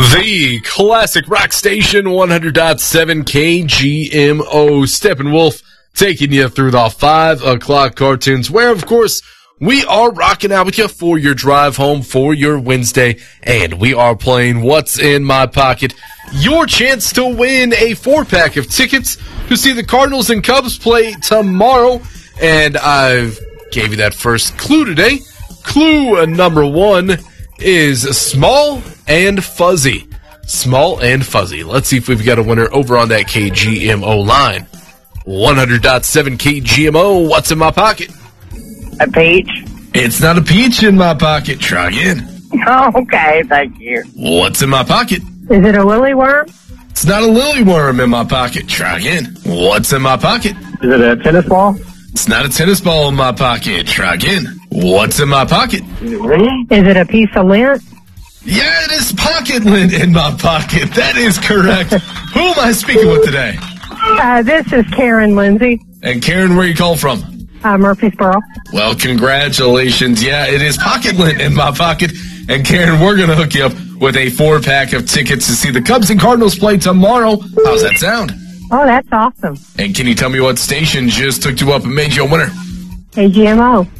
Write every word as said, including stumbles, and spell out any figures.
The classic rock station, one hundred point seven K G M O. Steppenwolf taking you through the five o'clock cartoons, where, of course, we are rocking out with you for your drive home for your Wednesday, and we are playing What's in My Pocket. Your chance to win a four-pack of tickets to see the Cardinals and Cubs play tomorrow, and I gave you that first clue today. Clue number one is small and fuzzy. Small and fuzzy. Let's see if we've got a winner over on that K G M O line. one hundred point seven K G M O, what's in my pocket? A peach. It's not a peach in my pocket. Try again. Okay, thank you. What's in my pocket? Is it a lily worm? It's not a lily worm in my pocket. Try again. What's in my pocket? Is it a tennis ball? It's not a tennis ball in my pocket. Try again. What's in my pocket? Is it ring? Is it a piece of lint? Yeah, it is pocket lint in my pocket. That is correct. Who am I speaking with today? Uh, this is Karen Lindsay, And Karen, where you call from? uh, Murfreesboro. Well, congratulations. Yeah, it is pocket lint in my pocket. And Karen, we're going to hook you up with a four-pack of tickets to see the Cubs and Cardinals play tomorrow. How's that sound? Oh, that's awesome. And can you tell me what station just hooked you up and made you a winner? K G M O.